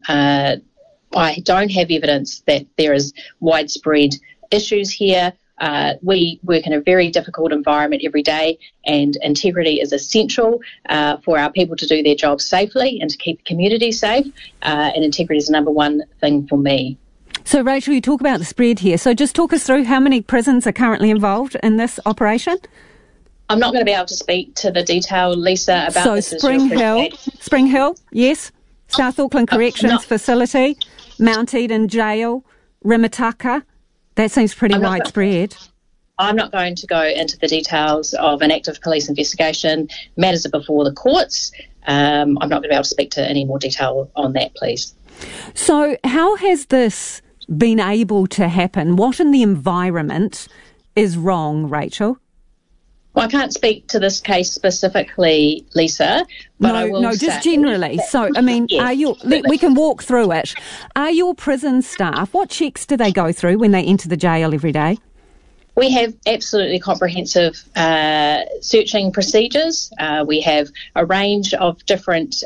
I don't have evidence that there is widespread issues here. We work in a very difficult environment every day, and integrity is essential for our people to do their jobs safely and to keep the community safe, and integrity is the number one thing for me. So, Rachel, you talk about the spread here. So just talk us through how many prisons are currently involved in this operation. I'm not going to be able to speak to the detail, Lisa, about this. So Spring Hill, yes, South Auckland Corrections Facility, Mount Eden Jail, Rimataka. That seems pretty widespread. I'm not going to go into the details of an active police investigation. Matters are before the courts. I'm not going to be able to speak to any more detail on that, please. So how has this been able to happen? What in the environment is wrong, Rachel? Well, I can't speak to this case specifically, Lisa, but I will say... just generally. So, I mean, yes, we can walk through it. Are your prison staff, what checks do they go through when they enter the jail every day? We have absolutely comprehensive searching procedures. We have a range of different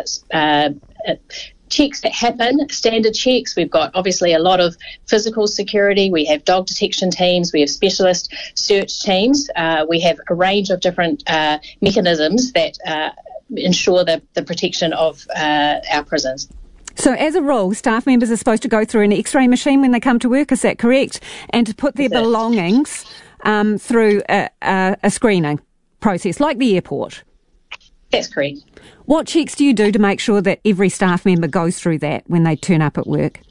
checks that happen, standard checks. We've got obviously a lot of physical security. We have dog detection teams. We have specialist search teams. We have a range of different mechanisms that ensure the protection of our prisons. So as a rule, staff members are supposed to go through an X-ray machine when they come to work, is that correct? And to put their belongings through a screening process, like the airport? That's correct. What checks do you do to make sure that every staff member goes through that when they turn up at work?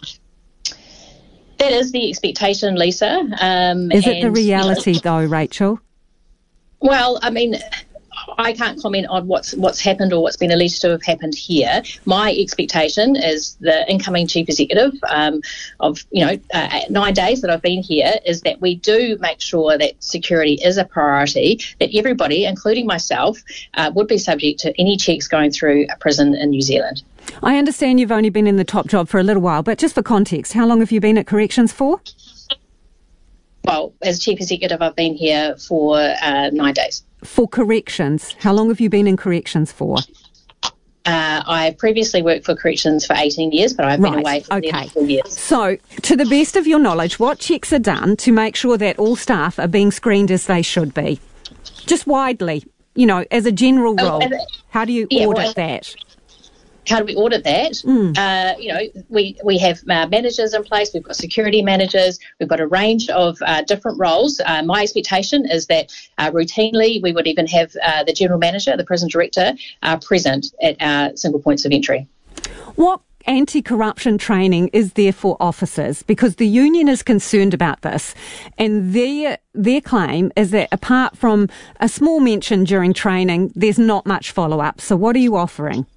That is the expectation, Lisa. Is it the reality, though, Rachel? Well, I mean, I can't comment on what's happened or what's been alleged to have happened here. My expectation is the incoming chief executive of 9 days that I've been here is that we do make sure that security is a priority, that everybody, including myself, would be subject to any checks going through a prison in New Zealand. I understand you've only been in the top job for a little while, but just for context, how long have you been at Corrections for? Well, as chief executive, I've been here for 9 days. For Corrections, how long have you been in Corrections for? I previously worked for Corrections for 18 years, but I've been away for 4 years. So, to the best of your knowledge, what checks are done to make sure that all staff are being screened as they should be? Just widely, as a general rule, how do you audit that? How do we audit that? We have managers in place. We've got security managers. We've got a range of different roles. My expectation is that routinely we would even have the general manager, the prison director, present at our single points of entry. What anti-corruption training is there for officers? Because the union is concerned about this, and their claim is that apart from a small mention during training, there's not much follow-up. So what are you offering?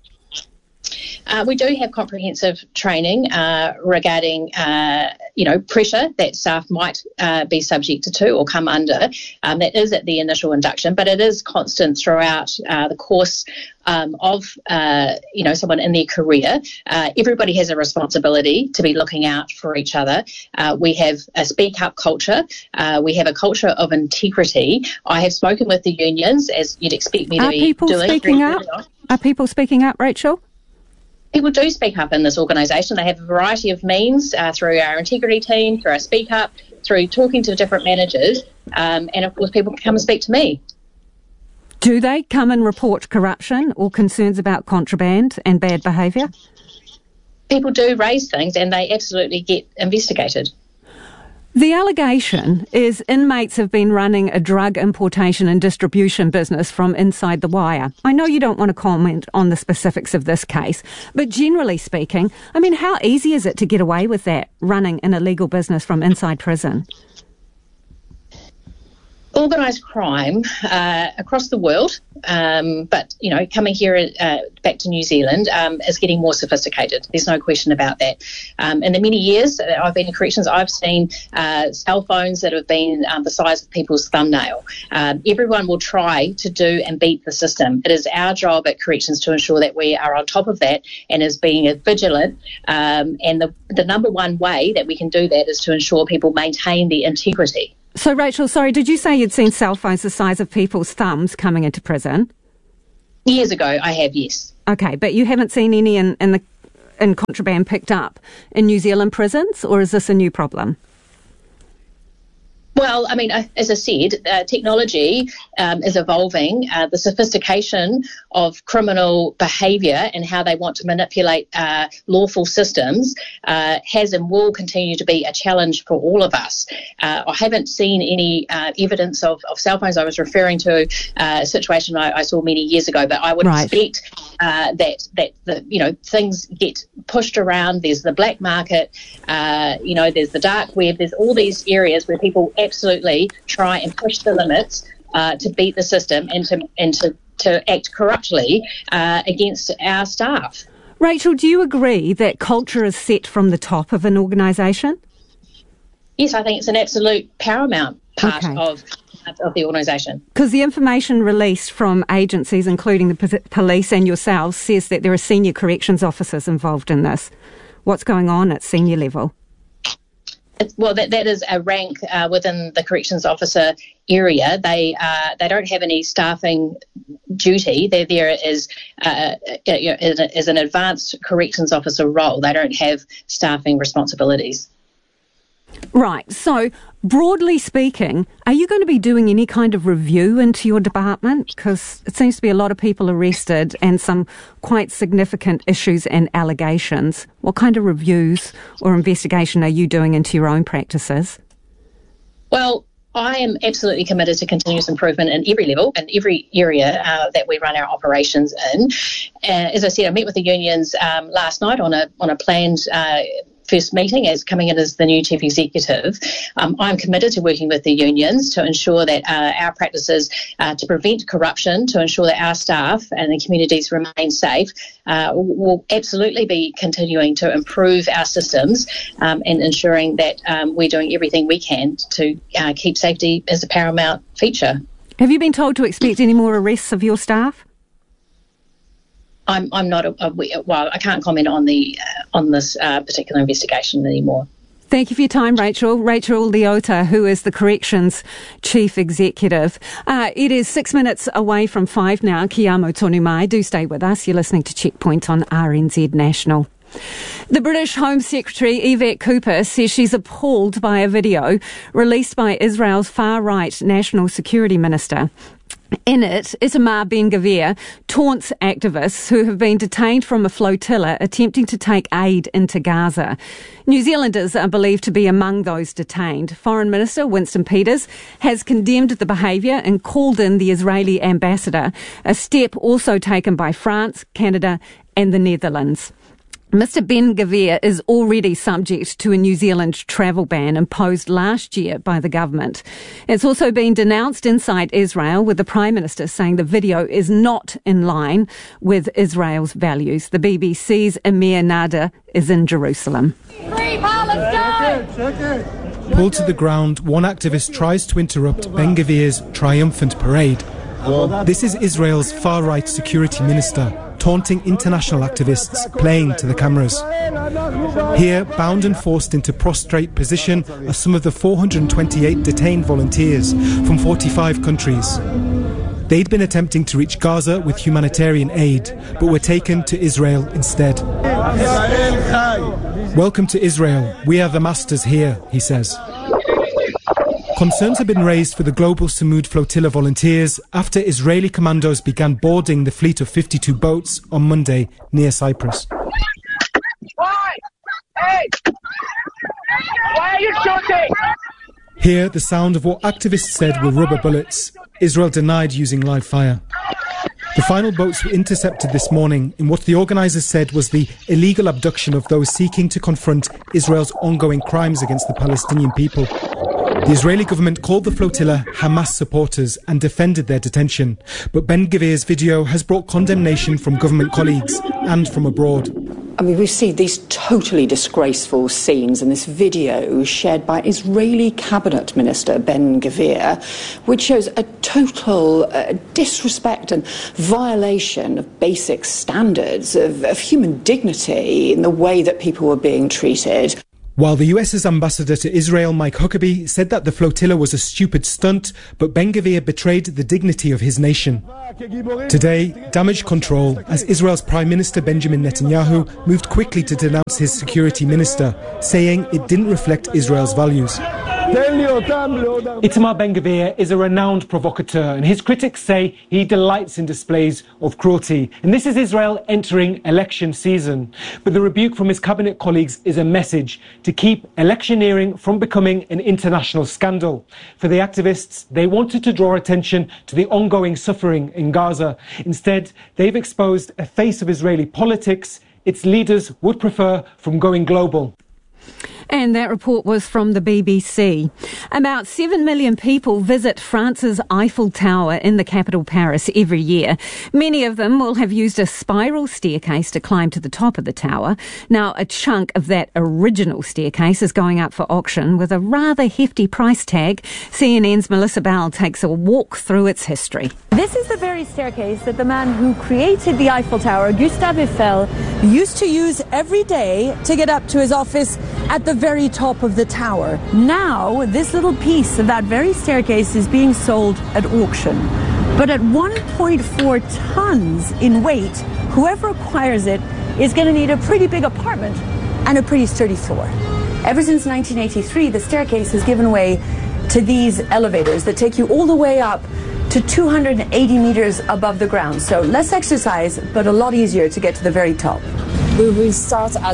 We do have comprehensive training regarding, pressure that staff might be subjected to or come under. That is at the initial induction, but it is constant throughout the course of someone in their career. Everybody has a responsibility to be looking out for each other. We have a speak up culture. We have a culture of integrity. I have spoken with the unions, as you'd expect me to be doing. Are people speaking up, Rachel? People do speak up in this organisation. They have a variety of means through our integrity team, through our speak up, through talking to different managers, and of course people can come and speak to me. Do they come and report corruption or concerns about contraband and bad behaviour? People do raise things and they absolutely get investigated. The allegation is inmates have been running a drug importation and distribution business from inside the wire. I know you don't want to comment on the specifics of this case, but generally speaking, I mean, how easy is it to get away with that, running an illegal business from inside prison? Organised crime across the world, but coming here back to New Zealand is getting more sophisticated. There's no question about that. In the many years that I've been in corrections, I've seen cell phones that have been the size of people's thumbnail. Everyone will try to do and beat the system. It is our job at corrections to ensure that we are on top of that and is being vigilant. And the number one way that we can do that is to ensure people maintain their integrity. So, Rachel, sorry, did you say you'd seen cell phones the size of people's thumbs coming into prison? Years ago, I have, yes. Okay, but you haven't seen any in in contraband picked up in New Zealand prisons, or is this a new problem? Well, I mean, as I said, technology is evolving. The sophistication of criminal behaviour and how they want to manipulate lawful systems has and will continue to be a challenge for all of us. I haven't seen any evidence of cell phones. I was referring to a situation I saw many years ago, but I would expect that the things get pushed around. There's the black market, there's the dark web. There's all these areas where people absolutely try and push the limits to beat the system and to act corruptly against our staff. Rachel, do you agree that culture is set from the top of an organisation? Yes, I think it's an absolute paramount part of the organisation. Because the information released from agencies, including the police and yourselves, says that there are senior corrections officers involved in this. What's going on at senior level? Well, that is a rank within the corrections officer area. They don't have any staffing duty. They're there as an advanced corrections officer role. They don't have staffing responsibilities. Right. So, broadly speaking, are you going to be doing any kind of review into your department? Because it seems to be a lot of people arrested and some quite significant issues and allegations. What kind of reviews or investigation are you doing into your own practices? Well, I am absolutely committed to continuous improvement in every level and every area that we run our operations in. As I said, I met with the unions last night on a planned first meeting as coming in as the new chief executive. I'm committed to working with the unions to ensure that our practices to prevent corruption, to ensure that our staff and the communities remain safe, will absolutely be continuing to improve our systems and ensuring that we're doing everything we can to keep safety as a paramount feature. Have you been told to expect any more arrests of your staff? I'm not. I can't comment on this particular investigation anymore. Thank you for your time, Rachel. Rachel Leota, who is the Corrections Chief Executive. It is 6 minutes away from 5 now. Kia amo tonu mai. Do stay with us. You're listening to Checkpoint on RNZ National. The British Home Secretary Yvette Cooper says she's appalled by a video released by Israel's far-right National Security Minister. In it, Itamar Ben-Gvir taunts activists who have been detained from a flotilla attempting to take aid into Gaza. New Zealanders are believed to be among those detained. Foreign Minister Winston Peters has condemned the behaviour and called in the Israeli ambassador, a step also taken by France, Canada and the Netherlands. Mr Ben-Gvir is already subject to a New Zealand travel ban imposed last year by the government. It's also been denounced inside Israel, with the Prime Minister saying the video is not in line with Israel's values. The BBC's Amir Nada is in Jerusalem. Free Palestine! Pulled to the ground, one activist tries to interrupt Ben-Gvir's triumphant parade. This is Israel's far-right security minister, taunting international activists, playing to the cameras. Here, bound and forced into prostrate position, are some of the 428 detained volunteers from 45 countries. They'd been attempting to reach Gaza with humanitarian aid, but were taken to Israel instead. Welcome to Israel. We are the masters here, he says. Concerns have been raised for the Global Samud Flotilla volunteers after Israeli commandos began boarding the fleet of 52 boats on Monday near Cyprus. Why? Hey! Why are you shooting? Here, the sound of what activists said were rubber bullets. Israel denied using live fire. The final boats were intercepted this morning in what the organisers said was the illegal abduction of those seeking to confront Israel's ongoing crimes against the Palestinian people. The Israeli government called the flotilla Hamas supporters and defended their detention, but Ben-Gvir's video has brought condemnation from government colleagues and from abroad. I mean, we see these totally disgraceful scenes in this video shared by Israeli Cabinet Minister Ben-Gvir, which shows a total disrespect and violation of basic standards of human dignity in the way that people were being treated. While the US's ambassador to Israel, Mike Huckabee, said that the flotilla was a stupid stunt, but Ben-Gvir betrayed the dignity of his nation. Today, damage control, as Israel's Prime Minister Benjamin Netanyahu moved quickly to denounce his security minister, saying it didn't reflect Israel's values. Itamar Ben-Gvir is a renowned provocateur, and his critics say he delights in displays of cruelty. And this is Israel entering election season. But the rebuke from his cabinet colleagues is a message to keep electioneering from becoming an international scandal. For the activists, they wanted to draw attention to the ongoing suffering in Gaza. Instead, they've exposed a face of Israeli politics its leaders would prefer from going global. And that report was from the BBC. About 7 million people visit France's Eiffel Tower in the capital Paris every year. Many of them will have used a spiral staircase to climb to the top of the tower. Now, a chunk of that original staircase is going up for auction with a rather hefty price tag. CNN's Melissa Bell takes a walk through its history. This is the very staircase that the man who created the Eiffel Tower, Gustave Eiffel, used to use every day to get up to his office at the very top of the tower. Now, this little piece of that very staircase is being sold at auction. But at 1.4 tons in weight, whoever acquires it is going to need a pretty big apartment and a pretty sturdy floor. Ever since 1983, the staircase has given way to these elevators that take you all the way up to 280 meters above the ground. So less exercise, but a lot easier to get to the very top. We will start at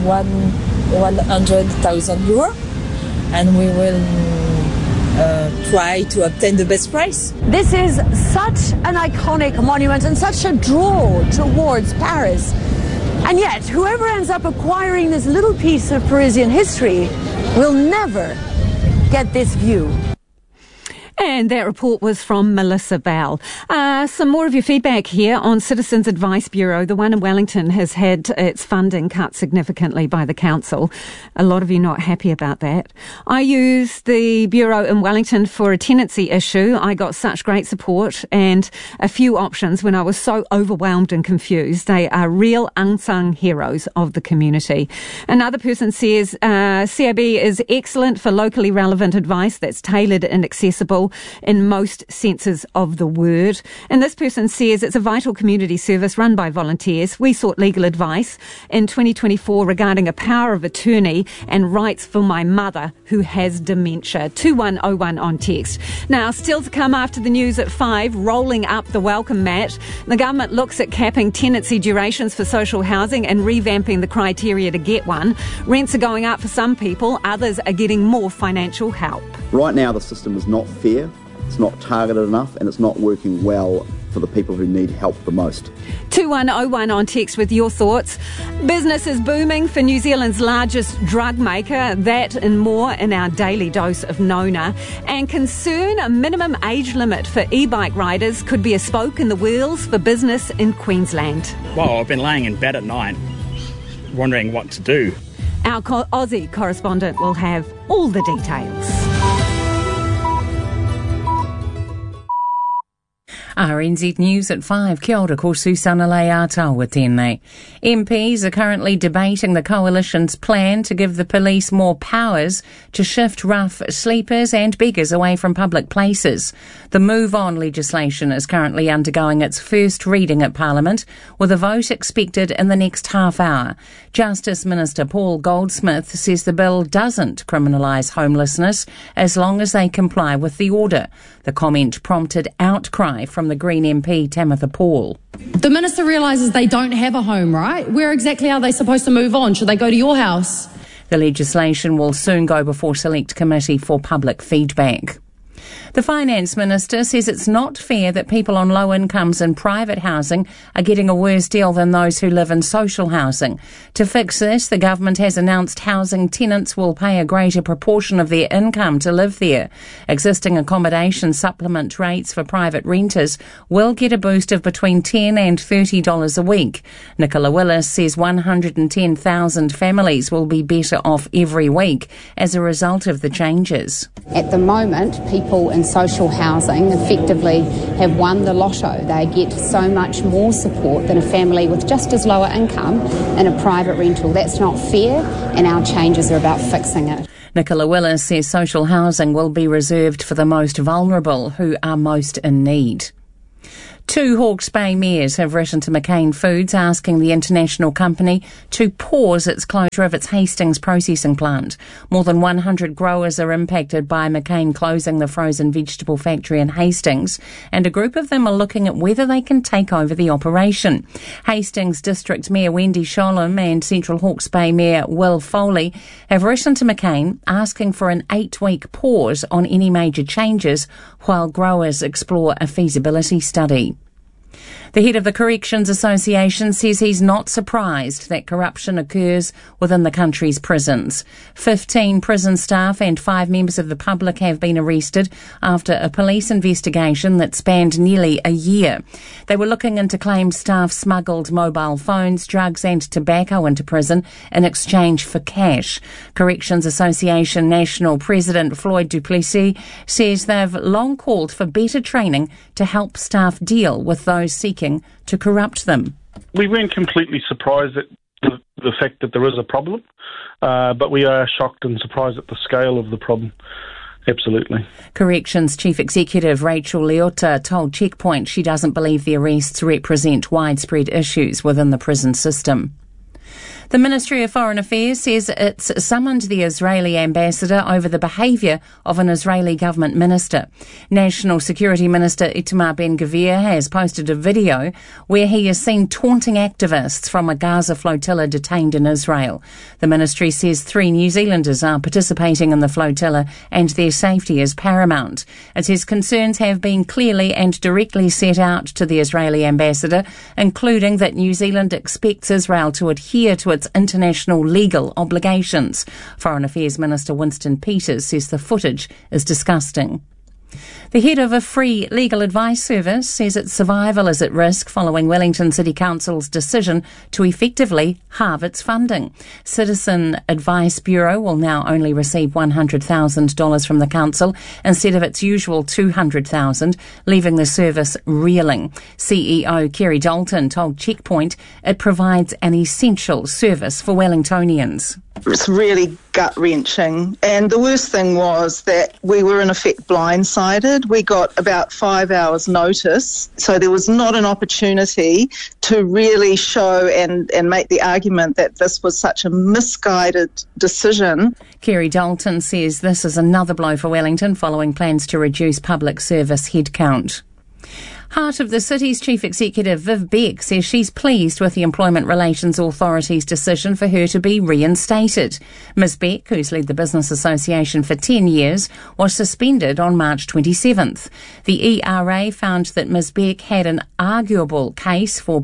100,000 euro, and we will try to obtain the best price. This is such an iconic monument and such a draw towards Paris. And yet, whoever ends up acquiring this little piece of Parisian history will never get this view. And that report was from Melissa Bell. Some more of your feedback here on Citizens Advice Bureau. The one in Wellington has had its funding cut significantly by the council. A lot of you not happy about that. I used the Bureau in Wellington for a tenancy issue. I got such great support and a few options when I was so overwhelmed and confused. They are real unsung heroes of the community. Another person says CAB is excellent for locally relevant advice that's tailored and accessible in most senses of the word. And this person says it's a vital community service run by volunteers. We sought legal advice in 2024 regarding a power of attorney and rights for my mother who has dementia. 2101 on text. Now, still to come after the news at 5, rolling up the welcome mat. The government looks at capping tenancy durations for social housing and revamping the criteria to get one. Rents are going up for some people. Others are getting more financial help. Right now, the system is not fair, it's not targeted enough, and it's not working well for the people who need help the most. 2101 on text with your thoughts. Business is booming for New Zealand's largest drug maker. That and more in our daily dose of Nona. And concern a minimum age limit for e-bike riders could be a spoke in the wheels for business in Queensland. Well, I've been laying in bed at night wondering what to do. Our Aussie correspondent will have all the details. RNZ News at 5. Kia ora, ko Susana Leata tēnei. MPs are currently debating the Coalition's plan to give the police more powers to shift rough sleepers and beggars away from public places. The Move On legislation is currently undergoing its first reading at Parliament, with a vote expected in the next half hour. Justice Minister Paul Goldsmith says the bill doesn't criminalise homelessness as long as they comply with the order. The comment prompted outcry from the Green MP Tamitha Paul. The Minister realises they don't have a home, right? Where exactly are they supposed to move on? Should they go to your house? The legislation will soon go before Select Committee for public feedback. The Finance Minister says it's not fair that people on low incomes in private housing are getting a worse deal than those who live in social housing. To fix this, the government has announced housing tenants will pay a greater proportion of their income to live there. Existing accommodation supplement rates for private renters will get a boost of between $10 and $30 a week. Nicola Willis says 110,000 families will be better off every week as a result of the changes. At the moment, people people in social housing effectively have won the lotto. They get so much more support than a family with just as lower income in a private rental. That's not fair, and our changes are about fixing it. Nicola Willis says social housing will be reserved for the most vulnerable who are most in need. 2 Hawke's Bay mayors have written to McCain Foods asking the international company to pause its closure of its Hastings processing plant. More than 100 growers are impacted by McCain closing the frozen vegetable factory in Hastings, and a group of them are looking at whether they can take over the operation. Hastings District Mayor Wendy Sholem and Central Hawke's Bay Mayor Will Foley have written to McCain asking for an 8-week pause on any major changes while growers explore a feasibility study. The head of the Corrections Association says he's not surprised that corruption occurs within the country's prisons. 15 prison staff and 5 members of the public have been arrested after a police investigation that spanned nearly a year. They were looking into claims staff smuggled mobile phones, drugs and tobacco into prison in exchange for cash. Corrections Association National President Floyd Du Plessis says they've long called for better training to help staff deal with those seeking to corrupt them. We weren't completely surprised at the fact that there is a problem, but we are shocked and surprised at the scale of the problem. Absolutely. Corrections Chief Executive Rachel Leota told Checkpoint she doesn't believe the arrests represent widespread issues within the prison system. The Ministry of Foreign Affairs says it's summoned the Israeli ambassador over the behaviour of an Israeli government minister. National Security Minister Itamar Ben-Gvir has posted a video where he is seen taunting activists from a Gaza flotilla detained in Israel. The ministry says 3 New Zealanders are participating in the flotilla and their safety is paramount. It says concerns have been clearly and directly set out to the Israeli ambassador, including that New Zealand expects Israel to adhere to its international legal obligations. Foreign Affairs Minister Winston Peters says the footage is disgusting. The head of a free legal advice service says its survival is at risk following Wellington City Council's decision to effectively halve its funding. Citizen Advice Bureau will now only receive $100,000 from the council instead of its usual $200,000, leaving the service reeling. CEO Kerry Dalton told Checkpoint it provides an essential service for Wellingtonians. It's really gut-wrenching, and the worst thing was that we were in effect blindsided. We got about 5 hours notice, so there was not an opportunity to really show and make the argument that this was such a misguided decision. Kerry Dalton says this is another blow for Wellington following plans to reduce public service headcount. Heart of the City's Chief Executive Viv Beck says she's pleased with the Employment Relations Authority's decision for her to be reinstated. Ms Beck, who's led the Business Association for 10 years, was suspended on March 27th. The ERA found that Ms Beck had an arguable case for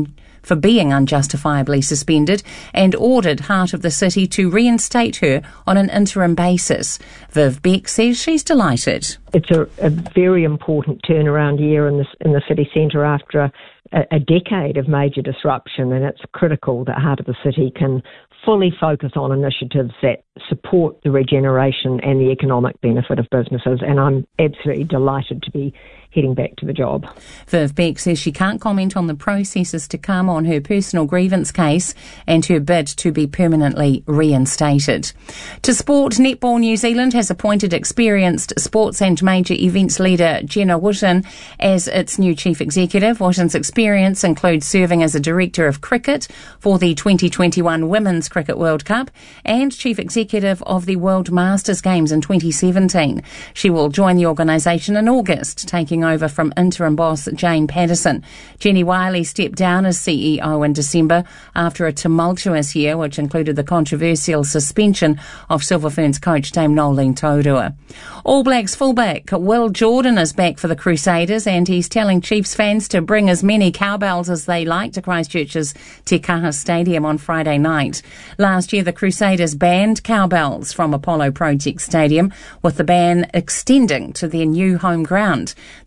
being unjustifiably suspended and ordered Heart of the City to reinstate her on an interim basis. Viv Beck says she's delighted. It's a very important turnaround year in the city centre after a decade of major disruption, and it's critical that Heart of the City can fully focus on initiatives that support the regeneration and the economic benefit of businesses, and I'm absolutely delighted to be heading back to the job. Viv Beck says she can't comment on the processes to come on her personal grievance case and her bid to be permanently reinstated. To sport, Netball New Zealand has appointed experienced sports and major events leader Jenna Wotton as its new chief executive. Wotton's experience includes serving as a director of cricket for the 2021 Women's Cricket World Cup and chief executive of the World Masters Games in 2017. She will join the organisation in August, taking over from interim boss Jane Patterson. Jenny Wiley stepped down as CEO in December after a tumultuous year which included the controversial suspension of Silver Ferns coach Dame Nolene Taurua. All Blacks fullback Will Jordan is back for the Crusaders, and he's telling Chiefs fans to bring as many cowbells as they like to Christchurch's Te Kaha Stadium on Friday night. Last year the Crusaders banned cowbells from Apollo Project Stadium, with the ban extending to their new home ground.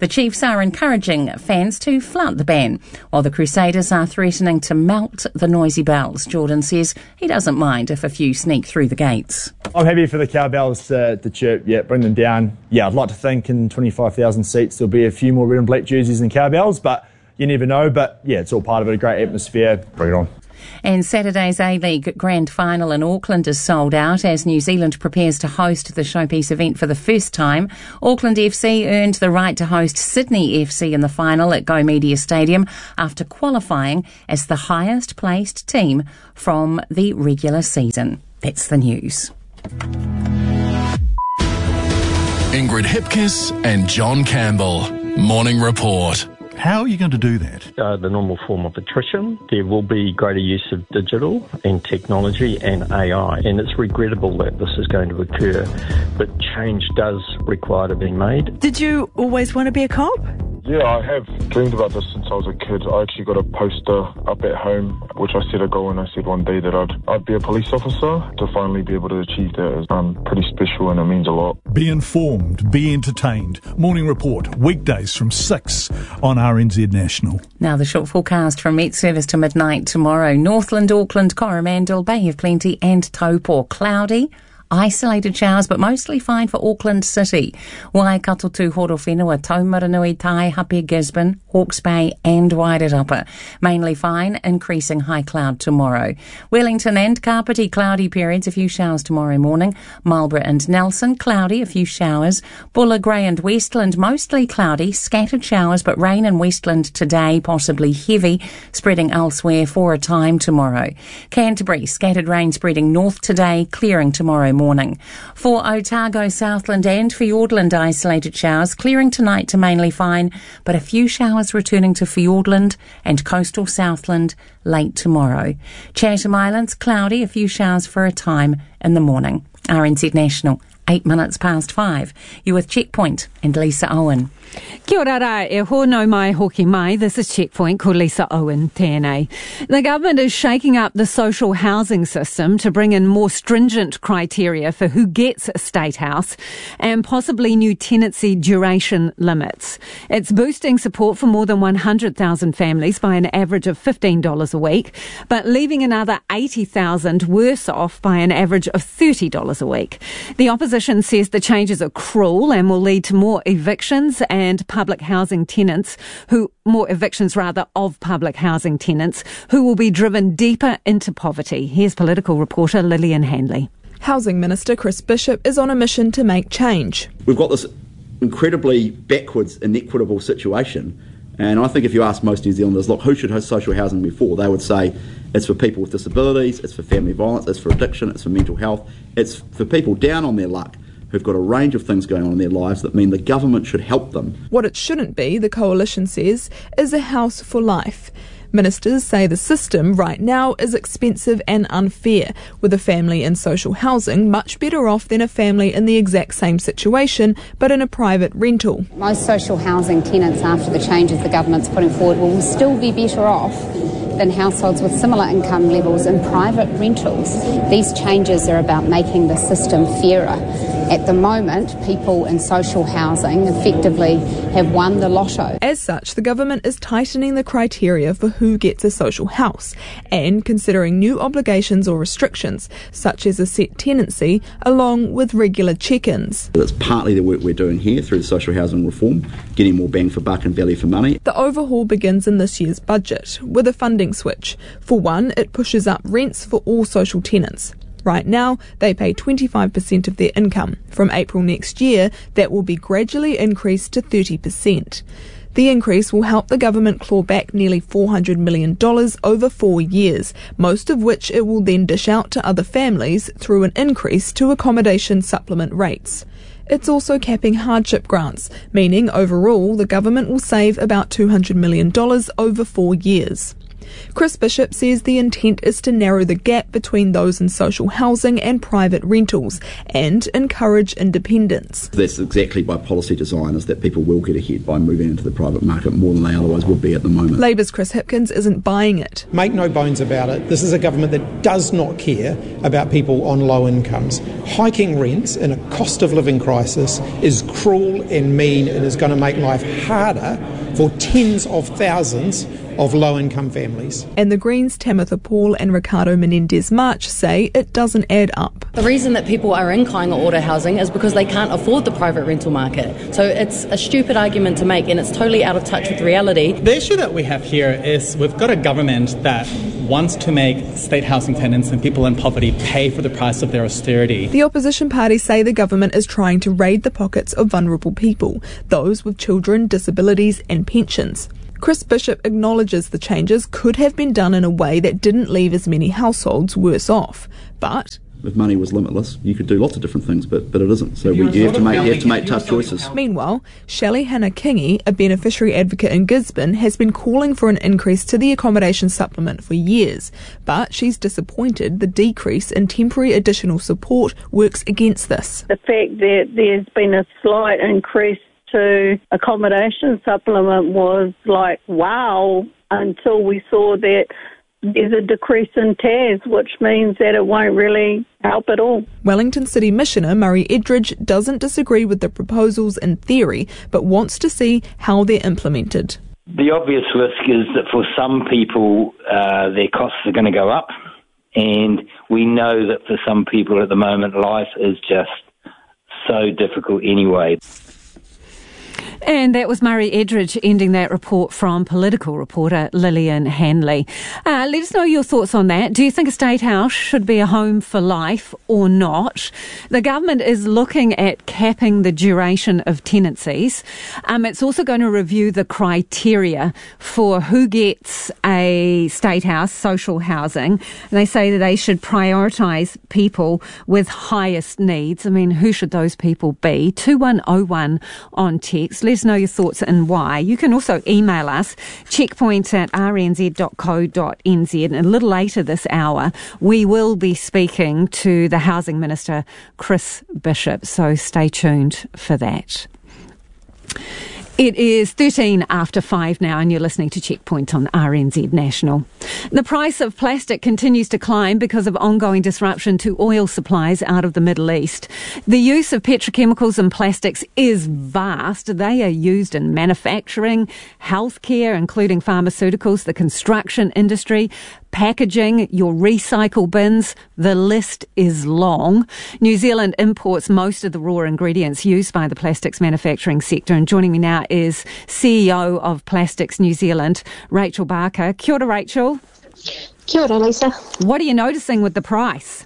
The Chiefs are encouraging fans to flout the ban, while the Crusaders are threatening to melt the noisy bells. Jordan says he doesn't mind if a few sneak through the gates. I'm happy for the cowbells to chirp, bring them down. I'd like to think in 25,000 seats there'll be a few more red and black jerseys and cowbells, but you never know. But it's all part of it, a great atmosphere. Bring it on. And Saturday's A-League Grand Final in Auckland is sold out as New Zealand prepares to host the showpiece event for the first time. Auckland FC earned the right to host Sydney FC in the final at Go Media Stadium after qualifying as the highest placed team from the regular season. That's the news. Ingrid Hipkiss and John Campbell. Morning Report. How are you going to do that? The normal form of attrition. There will be greater use of digital and technology and AI, and it's regrettable that this is going to occur, but change does require to be made. Did you always want to be a cop? Yeah, I have dreamed about this since I was a kid. I actually got a poster up at home, which I set a goal and I said one day that I'd be a police officer. To finally be able to achieve that is pretty special and it means a lot. Be informed, be entertained. Morning Report, weekdays from 6 on RNZ National. Now the short forecast from Met Service to midnight tomorrow. Northland, Auckland, Coromandel, Bay of Plenty and Taupō. Cloudy. Isolated showers, but mostly fine for Auckland City. Waikato to Horowhenua, Taumaranui, Tai, Hape, Gisborne, Hawke's Bay and Wairarapa. Mainly fine, increasing high cloud tomorrow. Wellington and Kapiti, cloudy periods, a few showers tomorrow morning. Marlborough and Nelson, cloudy, a few showers. Buller, Grey and Westland, mostly cloudy, scattered showers, but rain in Westland today, possibly heavy, spreading elsewhere for a time tomorrow. Canterbury, scattered rain spreading north today, clearing tomorrow morning. For Otago, Southland and Fiordland, isolated showers, clearing tonight to mainly fine, but a few showers returning to Fiordland and coastal Southland late tomorrow. Chatham Islands, cloudy, a few showers for a time in the morning. RNZ National, 8 minutes past 5. You're with Checkpoint and Lisa Owen. Kia ora rā, e hono mai hoki mai. This is Checkpoint, ko Lisa Owen tēnei. The government is shaking up the social housing system to bring in more stringent criteria for who gets a state house and possibly new tenancy duration limits. It's boosting support for more than 100,000 families by an average of $15 a week, but leaving another 80,000 worse off by an average of $30 a week. The opposition says the changes are cruel and will lead to more evictions and public housing tenants of public housing tenants who will be driven deeper into poverty. Here's political reporter Lillian Handley. Housing Minister Chris Bishop is on a mission to make change. We've got this incredibly backwards, inequitable situation, and I think if you ask most New Zealanders, look, who should social housing be for? They would say it's for people with disabilities, it's for family violence, it's for addiction, it's for mental health, it's for people down on their luck who've got a range of things going on in their lives that mean the government should help them. What it shouldn't be, the coalition says, is a house for life. Ministers say the system right now is expensive and unfair, with a family in social housing much better off than a family in the exact same situation but in a private rental. Most social housing tenants, after the changes the government's putting forward, will still be better off than households with similar income levels in private rentals. These changes are about making the system fairer. At the moment, people in social housing effectively have won the lotto. As such, the government is tightening the criteria for who gets a social house and considering new obligations or restrictions, such as a set tenancy, along with regular check-ins. That's partly the work we're doing here through the social housing reform, getting more bang for buck and value for money. The overhaul begins in this year's budget with a funding switch. For one, it pushes up rents for all social tenants. Right now, they pay 25% of their income. From April next year, that will be gradually increased to 30%. The increase will help the government claw back nearly $400 million over 4 years, most of which it will then dish out to other families through an increase to accommodation supplement rates. It's also capping hardship grants, meaning overall the government will save about $200 million over 4 years. Chris Bishop says the intent is to narrow the gap between those in social housing and private rentals and encourage independence. That's exactly by policy design, is that people will get ahead by moving into the private market more than they otherwise would be at the moment. Labour's Chris Hipkins isn't buying it. Make no bones about it, this is a government that does not care about people on low incomes. Hiking rents in a cost of living crisis is cruel and mean and is going to make life harder for tens of thousands of low-income families. And the Greens' Tamitha Paul and Ricardo Menendez-March say it doesn't add up. The reason that people are in Kāinga Ora housing is because they can't afford the private rental market. So it's a stupid argument to make, and it's totally out of touch with reality. The issue that we have here is we've got a government that wants to make state housing tenants and people in poverty pay for the price of their austerity. The opposition parties say the government is trying to raid the pockets of vulnerable people, those with children, disabilities and pensions. Chris Bishop acknowledges the changes could have been done in a way that didn't leave as many households worse off. But if money was limitless, you could do lots of different things, but it isn't. So you have to make tough choices. Meanwhile, Shelley Hannah-Kingi, a beneficiary advocate in Gisborne, has been calling for an increase to the accommodation supplement for years. But she's disappointed the decrease in temporary additional support works against this. The fact that there's been a slight increase to accommodation supplement was like, wow, until we saw that there's a decrease in TAS, which means that it won't really help at all. Wellington City Missioner Murray Edridge doesn't disagree with the proposals in theory, but wants to see how they're implemented. The obvious risk is that for some people, their costs are going to go up, and we know that for some people at the moment, life is just so difficult anyway. And that was Murray Edridge ending that report from political reporter Lillian Hanley. Let us know your thoughts on that. Do you think a state house should be a home for life or not? The government is looking at capping the duration of tenancies. It's also going to review the criteria for who gets a state house, social housing. And they say that they should prioritise people with highest needs. I mean, who should those people be? 2101 on text. Let us know your thoughts and why. You can also email us, checkpoint@rnz.co.nz. And a little later this hour, we will be speaking to the Housing Minister, Chris Bishop. So stay tuned for that. It is 13 after 5 now, and you're listening to Checkpoint on RNZ National. The price of plastic continues to climb because of ongoing disruption to oil supplies out of the Middle East. The use of petrochemicals and plastics is vast. They are used in manufacturing, healthcare, including pharmaceuticals, the construction industry, packaging, your recycle bins. The list is long. New Zealand imports most of the raw ingredients used by the plastics manufacturing sector. And joining me now is CEO of Plastics New Zealand, Rachel Barker. Kia ora, Rachel. Kia ora, Lisa. What are you noticing with the price?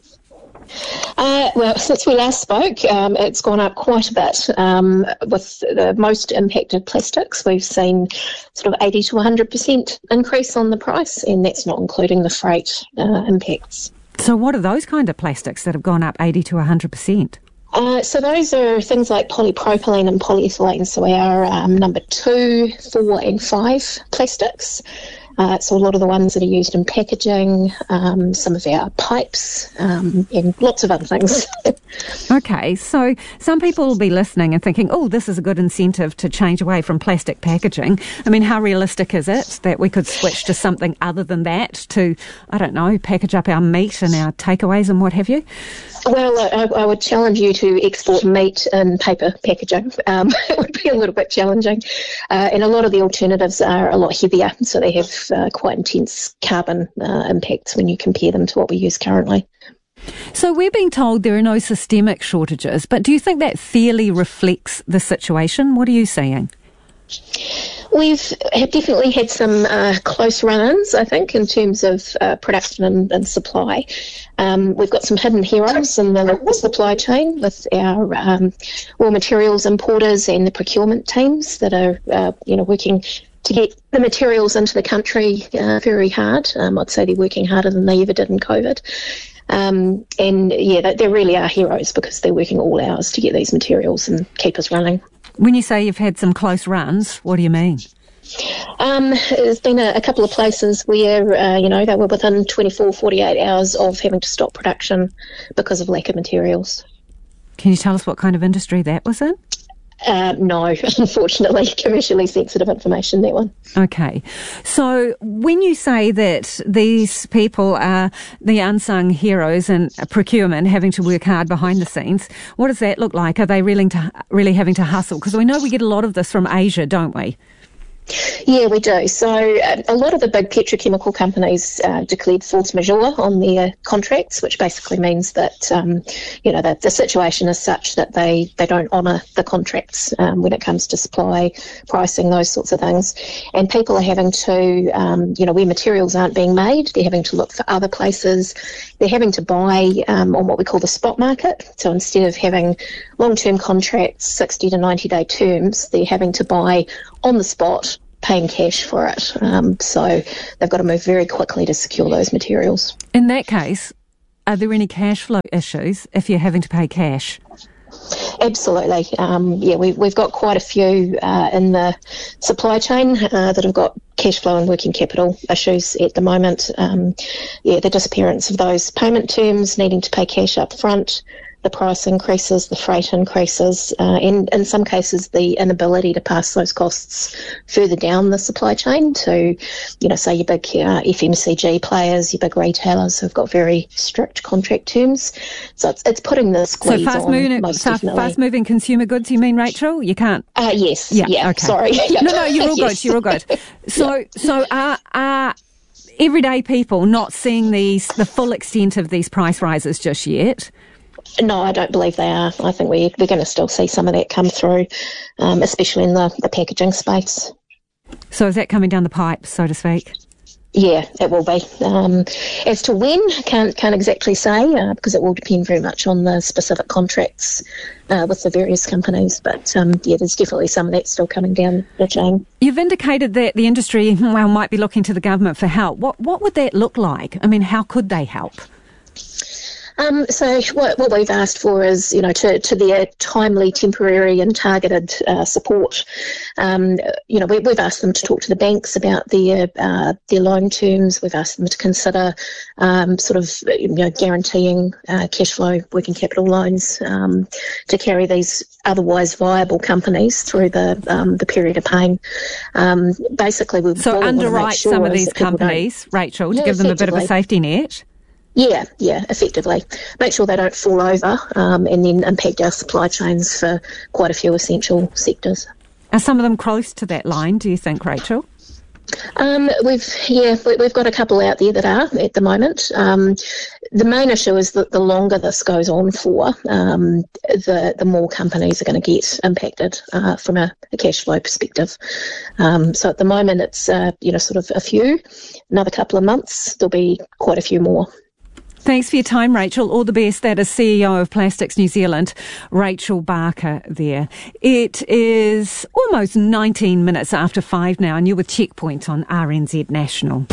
Well, since we last spoke, it's gone up quite a bit. With the most impacted plastics, we've seen sort of 80 to 100% increase on the price, and that's not including the freight impacts. So what are those kind of plastics that have gone up 80 to 100%? So those are things like polypropylene and polyethylene. So our number 2, 4 and 5 plastics. So a lot of the ones that are used in packaging, some of our pipes, and lots of other things. Okay, so some people will be listening and thinking, oh, this is a good incentive to change away from plastic packaging. I mean, how realistic is it that we could switch to something other than that to, I don't know, package up our meat and our takeaways and what have you? Well, I would challenge you to export meat in paper packaging. It would be a little bit challenging. And a lot of the alternatives are a lot heavier, so they have quite intense carbon impacts when you compare them to what we use currently. So we're being told there are no systemic shortages, but do you think that fairly reflects the situation? What are you saying? We've definitely had some close run-ins, I think, in terms of production and supply. We've got some hidden heroes in the supply chain with our raw materials importers and the procurement teams that are, working to get the materials into the country very hard. I'd say they're working harder than they ever did in COVID. They really are heroes because they're working all hours to get these materials and keep us running. When you say you've had some close runs, what do you mean? There's been a couple of places where, they were within 24, 48 hours of having to stop production because of lack of materials. Can you tell us what kind of industry that was in? No, unfortunately, commercially sensitive information, that one. Okay. So when you say that these people are the unsung heroes in procurement, having to work hard behind the scenes, what does that look like? Are they really having to hustle? Because we know we get a lot of this from Asia, don't we? Yeah, we do. So a lot of the big petrochemical companies declared force majeure on their contracts, which basically means that, that the situation is such that they don't honour the contracts when it comes to supply, pricing, those sorts of things. And people are having to, where materials aren't being made, they're having to look for other places. They're having to buy on what we call the spot market. So instead of having long-term contracts, 60 to 90-day terms, they're having to buy on the spot, paying cash for it. So they've got to move very quickly to secure those materials. In that case, are there any cash flow issues if you're having to pay cash? Absolutely. We've got quite a few in the supply chain that have got cash flow and working capital issues at the moment. The disappearance of those payment terms, needing to pay cash up front, the price increases, the freight increases, and in some cases the inability to pass those costs further down the supply chain to, say your big FMCG players, your big retailers who've got very strict contract terms. So it's putting the squeeze on most definitely. Fast-moving consumer goods, you mean, Rachel? You can't? Yes. Yeah. Okay. Sorry. No, you're all good. You're all good. So are everyday people not seeing the full extent of these price rises just yet? No, I don't believe they are. I think we're going to still see some of that come through, especially in the packaging space. So is that coming down the pipe, so to speak? Yeah, it will be. As to when, can't exactly say because it will depend very much on the specific contracts with the various companies. But there's definitely some of that still coming down the chain. You've indicated that the industry might be looking to the government for help. What would that look like? I mean, how could they help? So what we've asked for is, to their timely, temporary and targeted support. We've asked them to talk to the banks about their loan terms. We've asked them to consider guaranteeing cash flow, working capital loans to carry these otherwise viable companies through the period of pain. Basically, underwrite some of these companies, Rachel, to give them a bit of a safety net. Yeah, effectively. Make sure they don't fall over and then impact our supply chains for quite a few essential sectors. Are some of them close to that line, do you think, Rachel? We've got a couple out there that are at the moment. The main issue is that the longer this goes on for, the more companies are going to get impacted from a cash flow perspective. So at the moment it's sort of a few. Another couple of months there'll be quite a few more. Thanks for your time, Rachel. All the best. That is CEO of Plastics New Zealand, Rachel Barker there. It is almost 19 minutes after 5 now, and you're with Checkpoint on RNZ National.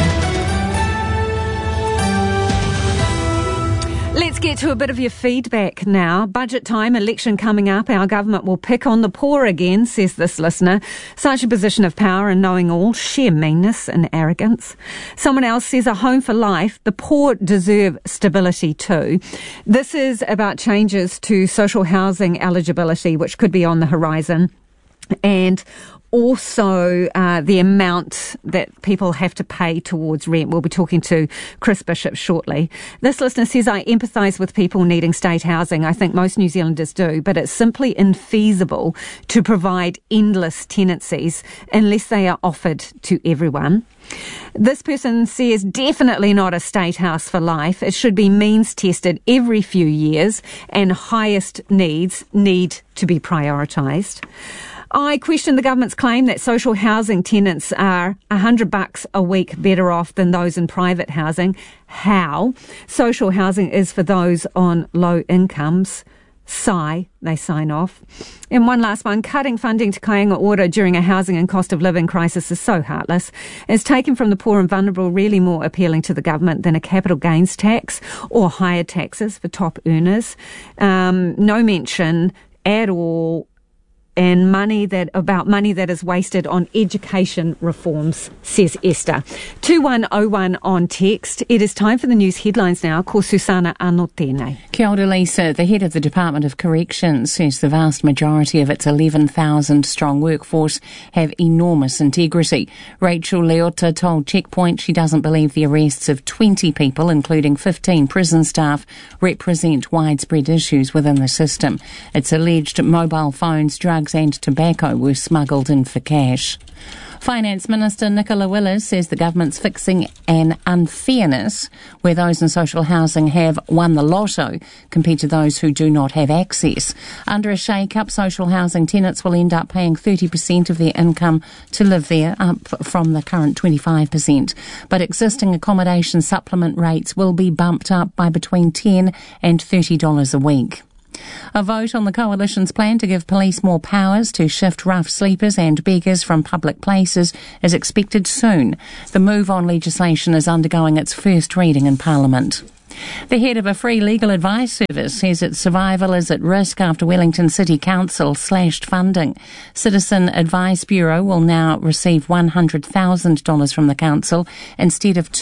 Let's get to a bit of your feedback now. Budget time, election coming up. Our government will pick on the poor again, says this listener. Such a position of power and knowing all, sheer meanness and arrogance. Someone else says, a home for life. The poor deserve stability too. This is about changes to social housing eligibility, which could be on the horizon. And also the amount that people have to pay towards rent. We'll be talking to Chris Bishop shortly. This listener says, I empathise with people needing state housing. I think most New Zealanders do, but it's simply infeasible to provide endless tenancies unless they are offered to everyone. This person says, definitely not a state house for life. It should be means tested every few years and highest needs need to be prioritised. I question the government's claim that social housing tenants are $100 a week better off than those in private housing. How? Social housing is for those on low incomes. Sigh, they sign off. And one last one, cutting funding to Kāinga Ora during a housing and cost of living crisis is so heartless. It's taken from the poor and vulnerable, really more appealing to the government than a capital gains tax or higher taxes for top earners. No mention at all and money that is wasted on education reforms, says Esther. 2101 on text. It is time for the news headlines now. Ko Susana Anotene. Kia ora, Lisa. The head of the Department of Corrections says the vast majority of its 11,000-strong workforce have enormous integrity. Rachel Leota told Checkpoint she doesn't believe the arrests of 20 people, including 15 prison staff, represent widespread issues within the system. It's alleged mobile phones, drugs and tobacco were smuggled in for cash. Finance Minister Nicola Willis says the government's fixing an unfairness where those in social housing have won the lotto compared to those who do not have access. Under a shake-up, social housing tenants will end up paying 30% of their income to live there, up from the current 25%. But existing accommodation supplement rates will be bumped up by between $10 and $30 a week. A vote on the Coalition's plan to give police more powers to shift rough sleepers and beggars from public places is expected soon. The Move On legislation is undergoing its first reading in Parliament. The head of a free legal advice service says its survival is at risk after Wellington City Council slashed funding. Citizen Advice Bureau will now receive $100,000 from the council instead of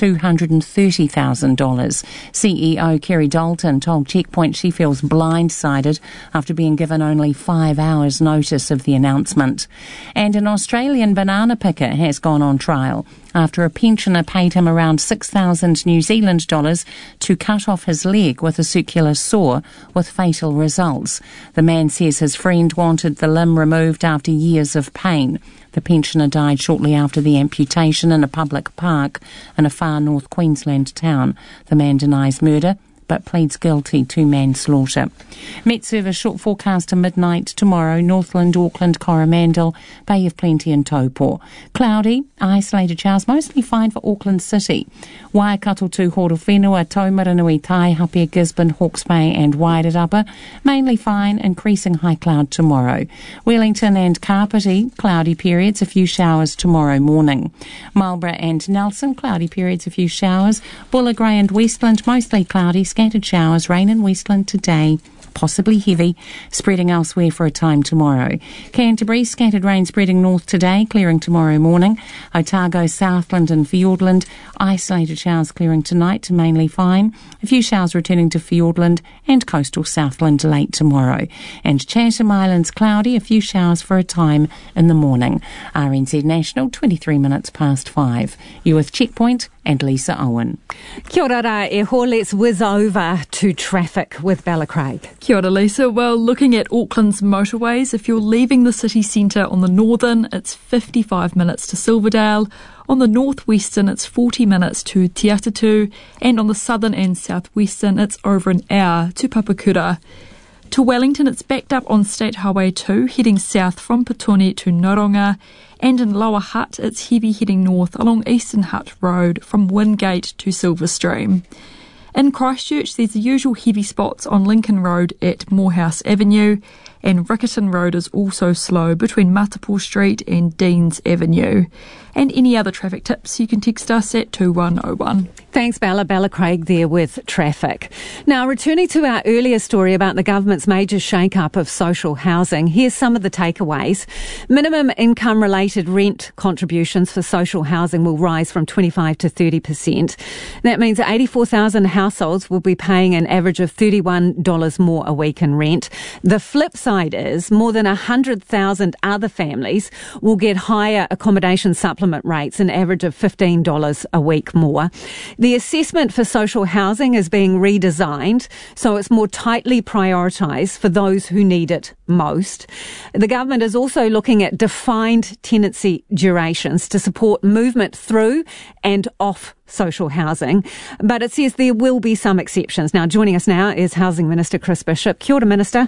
$230,000. CEO Kerry Dalton told Checkpoint she feels blindsided after being given only 5 hours' notice of the announcement. And an Australian banana picker has gone on trial after a pensioner paid him around 6,000 New Zealand dollars to cut off his leg with a circular saw with fatal results. The man says his friend wanted the limb removed after years of pain. The pensioner died shortly after the amputation in a public park in a far north Queensland town. The man denies murder but pleads guilty to manslaughter. Met Service short forecast to midnight tomorrow, Northland, Auckland, Coromandel, Bay of Plenty and Taupo. Cloudy, isolated showers, mostly fine for Auckland City. Waikato to Horowhenua, Taumaranui, Taihape, Gisborne, Hawke's Bay and Wairarapa, mainly fine, increasing high cloud tomorrow. Wellington and Kapiti, cloudy periods, a few showers tomorrow morning. Marlborough and Nelson, cloudy periods, a few showers. Bulla, Grey and Westland, mostly cloudy, scattered showers, rain in Westland today, possibly heavy, spreading elsewhere for a time tomorrow. Canterbury, scattered rain spreading north today, clearing tomorrow morning. Otago, Southland and Fiordland, isolated showers clearing tonight to mainly fine. A few showers returning to Fiordland and coastal Southland late tomorrow. And Chatham Islands, cloudy, a few showers for a time in the morning. RNZ National, 23 minutes past 5. You with Checkpoint and Lisa Owen. Kia ora e ho, let's whiz over to traffic with Bella Craig. Kia ora, Lisa. Well, looking at Auckland's motorways, if you're leaving the city centre on the northern, it's 55 minutes to Silverdale. On the northwestern, it's 40 minutes to Te Atatu. And on the southern and southwestern, it's over an hour to Papakura. To Wellington, it's backed up on State Highway 2, heading south from Petone to Noronga. And in Lower Hutt, it's heavy heading north along Eastern Hutt Road from Wingate to Silverstream. In Christchurch, there's the usual heavy spots on Lincoln Road at Morehouse Avenue, and Riccarton Road is also slow between Matapo Street and Deans Avenue. And any other traffic tips, you can text us at 2101. Thanks, Bella. Bella Craig there with traffic. Now, returning to our earlier story about the government's major shake-up of social housing, here's some of the takeaways. Minimum income-related rent contributions for social housing will rise from 25 to 30%. That means that 84,000 households will be paying an average of $31 more a week in rent. The flip side is more than 100,000 other families will get higher accommodation supplement rates, an average of $15 a week more. The assessment for social housing is being redesigned so it's more tightly prioritised for those who need it most. The government is also looking at defined tenancy durations to support movement through and off social housing, but it says there will be some exceptions. Now, joining us now is Housing Minister Chris Bishop. Kia ora, Minister.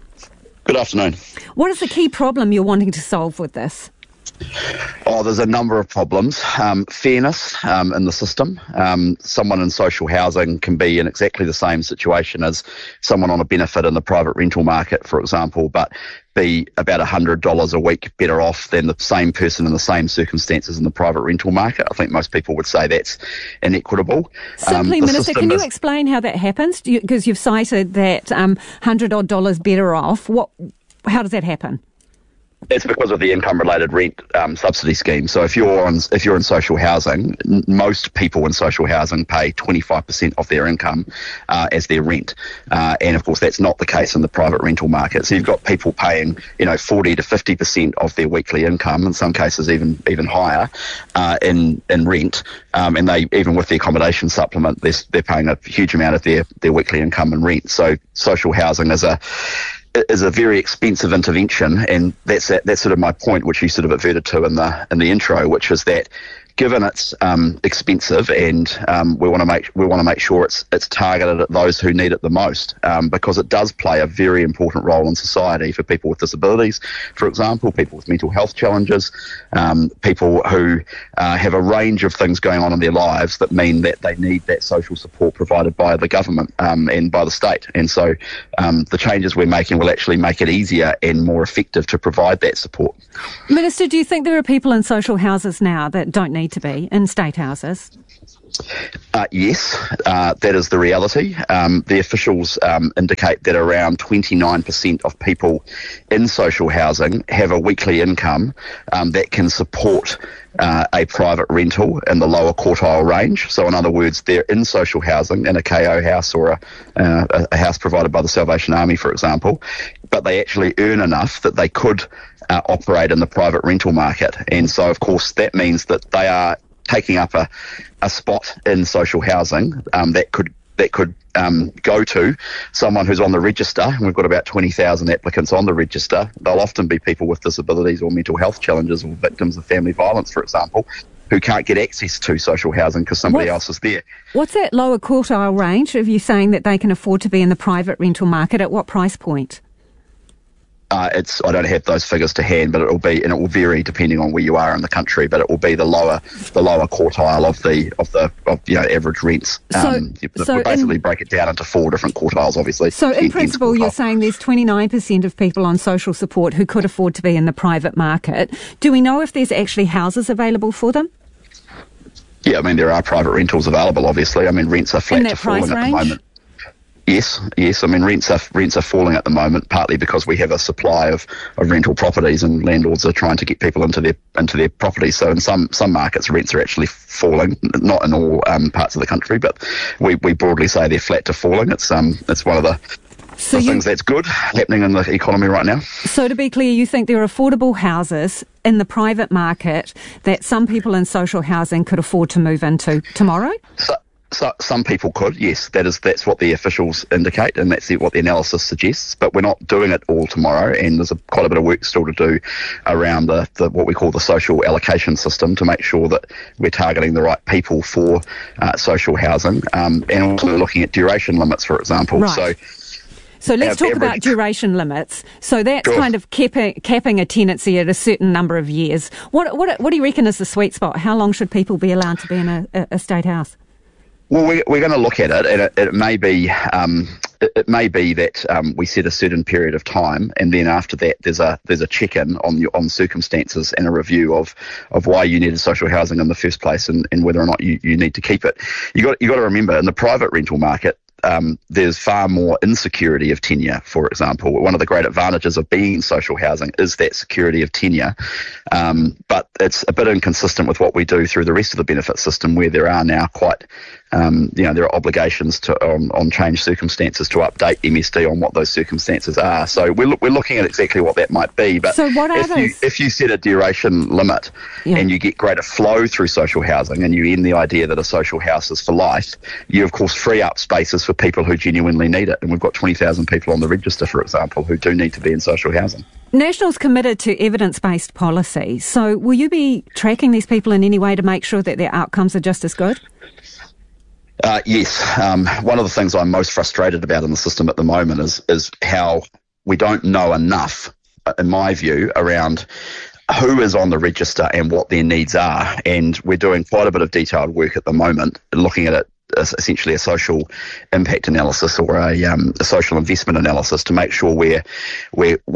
Good afternoon. What is the key problem you're wanting to solve with this? Oh, there's a number of problems. Fairness in the system. Someone in social housing can be in exactly the same situation as someone on a benefit in the private rental market, for example, but be about $100 a week better off than the same person in the same circumstances in the private rental market. I think most people would say that's inequitable. Simply, Minister, can you explain how that happens? Because you've cited that $100 better off. How does that happen? It's because of the income-related rent subsidy scheme. So if you're in social housing, most people in social housing pay 25% of their income as their rent, and of course that's not the case in the private rental market. So you've got people paying 40 to 50% of their weekly income, in some cases even higher, in rent, and they, even with the accommodation supplement, they're paying a huge amount of their weekly income in rent. So social housing is a very expensive intervention, and that's sort of my point, which you sort of adverted to in the intro, which is that given it's expensive, and we want to make sure it's targeted at those who need it the most, because it does play a very important role in society for people with disabilities, for example, people with mental health challenges, people who have a range of things going on in their lives that mean that they need that social support provided by the government and by the state. And so the changes we're making will actually make it easier and more effective to provide that support. Minister, do you think there are people in social houses now that don't need to be in state houses? Yes, that is the reality. The officials indicate that around 29% of people in social housing have a weekly income that can support a private rental in the lower quartile range. So in other words, they're in social housing in a KO house or a house provided by the Salvation Army, for example, but they actually earn enough that they could operate in the private rental market. And so, of course, that means that they are taking up a spot in social housing that could go to someone who's on the register, and we've got about 20,000 applicants on the register. They'll often be people with disabilities or mental health challenges or victims of family violence, for example, who can't get access to social housing because somebody else is there. What's that lower quartile range of you saying that they can afford to be in the private rental market? At what price point? I don't have those figures to hand, but it will vary depending on where you are in the country. But it will be the lower quartile of the average rents. We basically break it down into 4 different quartiles, obviously. So in principle, you're saying there's 29% of people on social support who could afford to be in the private market. Do we know if there's actually houses available for them? Yeah, I mean there are private rentals available. Obviously, I mean rents are flat to falling at the moment. Yes. I mean, rents are falling at the moment, partly because we have a supply of rental properties, and landlords are trying to get people into their properties. So in some markets, rents are actually falling. Not in all parts of the country, but we broadly say they're flat to falling. It's one of the things that's good happening in the economy right now. So to be clear, you think there are affordable houses in the private market that some people in social housing could afford to move into tomorrow? So some people could, yes. That's what the officials indicate, and that's what the analysis suggests. But we're not doing it all tomorrow, and there's quite a bit of work still to do around the what we call the social allocation system to make sure that we're targeting the right people for social housing, and also looking at duration limits, for example. Right. So let's talk about duration limits. So that's kind of capping a tenancy at a certain number of years. What do you reckon is the sweet spot? How long should people be allowed to be in a state house? Well, we're going to look at it, and it may be that we set a certain period of time, and then after that there's a check-in on circumstances and a review of why you needed social housing in the first place, and whether or not you need to keep it. You got to remember, in the private rental market, there's far more insecurity of tenure, for example. One of the great advantages of being in social housing is that security of tenure, but it's a bit inconsistent with what we do through the rest of the benefit system, where there are now quite there are obligations on changed circumstances to update MSD on what those circumstances are. So we're looking at exactly what that might be. But so what are those? If you set a duration limit and you get greater flow through social housing, and you end the idea that a social house is for life, you of course free up spaces for people who genuinely need it. And we've got 20,000 people on the register, for example, who do need to be in social housing. National's committed to evidence-based policy. So will you be tracking these people in any way to make sure that their outcomes are just as good? Yes. One of the things I'm most frustrated about in the system at the moment is how we don't know enough, in my view, around who is on the register and what their needs are. And we're doing quite a bit of detailed work at the moment, looking at it as essentially a social impact analysis or a social investment analysis to make sure we're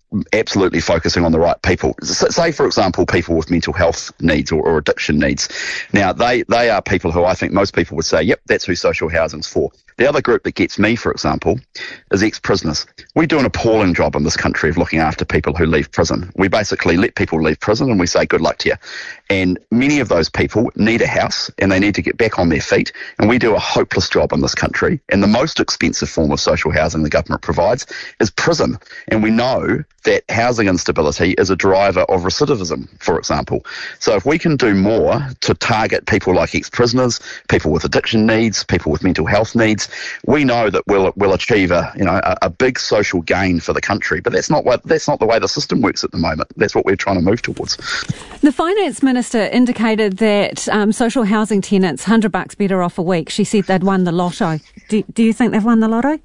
absolutely focusing on the right people. Say, for example, people with mental health needs or addiction needs. Now, they are people who I think most people would say, yep, that's who social housing's for. The other group that gets me, for example, is ex-prisoners. We do an appalling job in this country of looking after people who leave prison. We basically let people leave prison and we say, good luck to you. And many of those people need a house and they need to get back on their feet. And we do a hopeless job in this country. And the most expensive form of social housing the government provides is prison. And we know that housing instability is a driver of recidivism, for example. So if we can do more to target people like ex-prisoners, people with addiction needs, people with mental health needs, we know that we'll achieve a big social gain for the country. But that's not the way the system works at the moment. That's what we're trying to move towards. The Finance Minister indicated that social housing tenants, $100 better off a week. She said they'd won the lotto. Do you think they've won the lotto?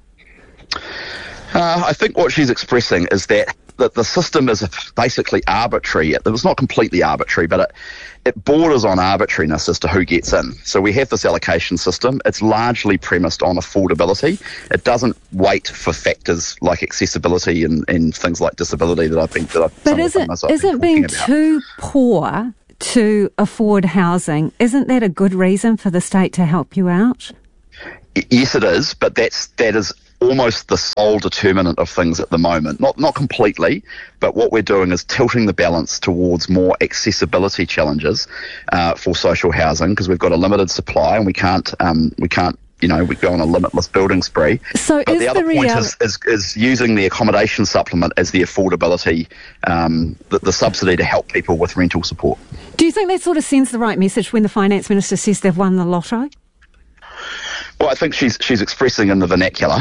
I think what she's expressing is that the system is basically arbitrary. It was not completely arbitrary, but it borders on arbitrariness as to who gets in. So we have this allocation system. It's largely premised on affordability. It doesn't wait for factors like accessibility and things like disability that I've been. But isn't being too poor to afford housing, isn't that a good reason for the state to help you out? Yes, it is, but that is almost the sole determinant of things at the moment. Not completely, but what we're doing is tilting the balance towards more accessibility challenges for social housing, because we've got a limited supply and we can't we go on a limitless building spree. So but the other point is using the accommodation supplement as the affordability, the subsidy to help people with rental support. Do you think that sort of sends the right message when the Finance Minister says they've won the lotto? Well, I think she's expressing in the vernacular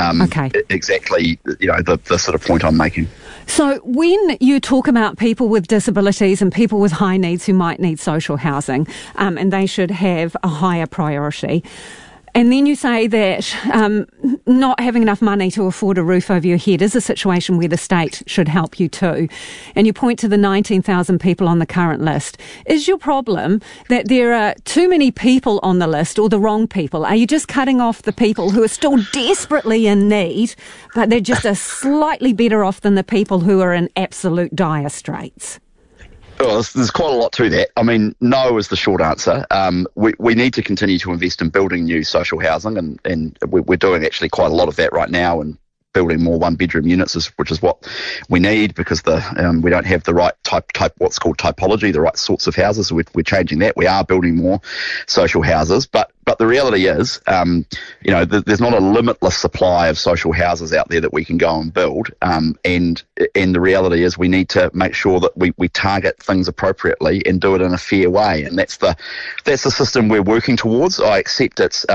exactly the sort of point I'm making. So when you talk about people with disabilities and people with high needs who might need social housing, and they should have a higher priority, and then you say that not having enough money to afford a roof over your head is a situation where the state should help you too. And you point to the 19,000 people on the current list. Is your problem that there are too many people on the list or the wrong people? Are you just cutting off the people who are still desperately in need, but they're just slightly better off than the people who are in absolute dire straits? Well, there's quite a lot to that. I mean, no is the short answer. We need to continue to invest in building new social housing, and we're doing actually quite a lot of that right now, and building more one-bedroom units, which is what we need, because we don't have the right type what's called typology, the right sorts of houses. So we're changing that. We are building more social houses, but the reality is, there's not a limitless supply of social houses out there that we can go and build. And the reality is, we need to make sure that we target things appropriately and do it in a fair way. And that's the system we're working towards. I accept it's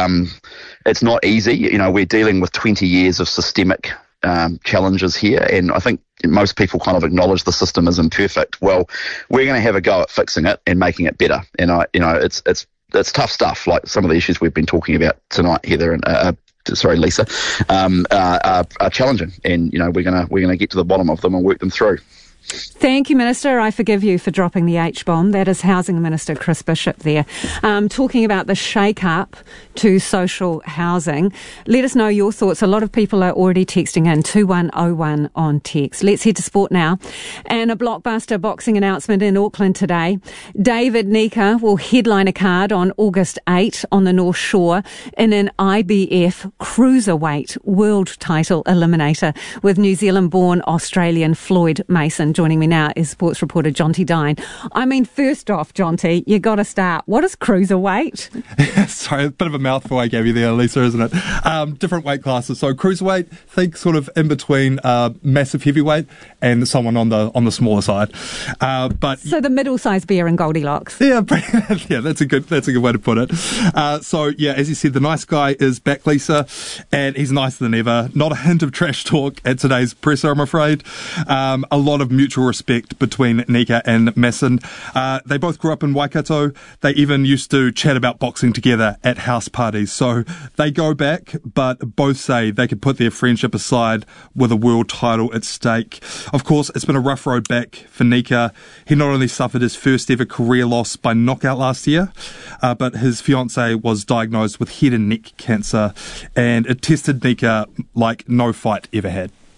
not easy. We're dealing with 20 years of systemic challenges here, and I think most people kind of acknowledge the system is imperfect. Well, we're going to have a go at fixing it and making it better. And it's tough stuff, like some of the issues we've been talking about tonight, Heather and Lisa, are challenging, and we're gonna get to the bottom of them and work them through. Thank you, Minister. I forgive you for dropping the H-bomb. That is Housing Minister Chris Bishop there, talking about the shake-up to social housing. Let us know your thoughts. A lot of people are already texting in, 2101 on text. Let's head to sport now. And a blockbuster boxing announcement in Auckland today. David Nika will headline a card on August 8 on the North Shore in an IBF cruiserweight world title eliminator with New Zealand-born Australian Floyd Mason. Joining me now is sports reporter Jonty Dine. I mean, first off, Jonty, you got to start. What is cruiserweight? Sorry, a bit of a mouthful I gave you there, Lisa, isn't it? Different weight classes. So cruiserweight, think sort of in between massive heavyweight and someone on the smaller side. So the middle-sized beer in Goldilocks. Yeah, that's a good way to put it. So yeah, as you said, the nice guy is back, Lisa, and he's nicer than ever. Not a hint of trash talk at today's presser, I'm afraid. A lot of mutual respect between Nika and Mason. They both grew up in Waikato. They even used to chat about boxing together at house parties. So they go back, but both say they could put their friendship aside with a world title at stake. Of course, it's been a rough road back for Nika. He not only suffered his first ever career loss by knockout last year, but his fiancée was diagnosed with head and neck cancer, and it tested Nika like no fight ever had.